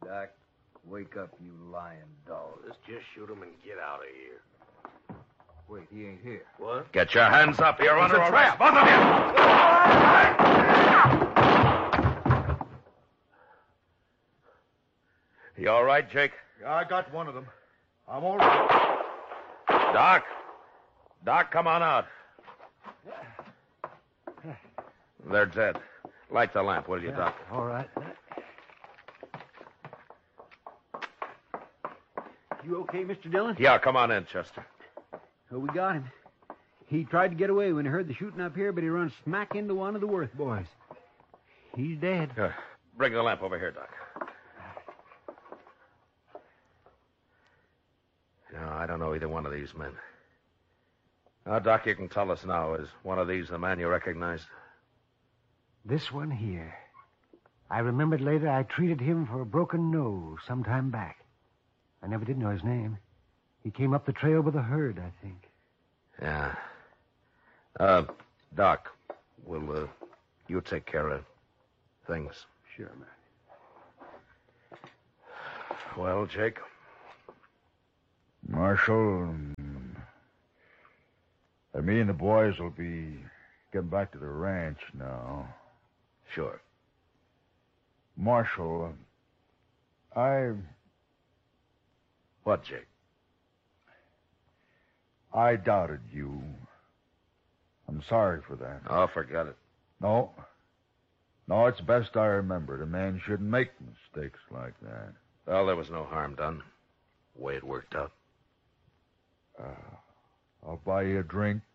Doc, wake up, you lying dog. Let's just shoot him and get out of here. Wait, he ain't here. What? Get your hands up. You're under a arrest. trap. Both of you. You all right, Jake? Yeah, I got one of them. I'm all right. Doc. Doc, come on out. They're dead. Light the lamp, will you, Doc? All right. You okay, Mr. Dillon? Yeah, come on in, Chester. So we got him. He tried to get away when he heard the shooting up here, but he run smack into one of the Worth boys. He's dead. Bring the lamp over here, Doc. No, I don't know either one of these men. Now, Doc, you can tell us now, is one of these the man you recognized? This one here. I remembered later I treated him for a broken nose some time back. I never did know his name. He came up the trail with a herd, I think. Yeah. Doc, will you take care of things? Sure, man. Well, Jake? Marshal, me and the boys will be getting back to the ranch now. Sure. Marshal, What, Jake? I doubted you. I'm sorry for that. Oh, forget it. No, it's best I remembered. A man shouldn't make mistakes like that. Well, there was no harm done. The way it worked out. I'll buy you a drink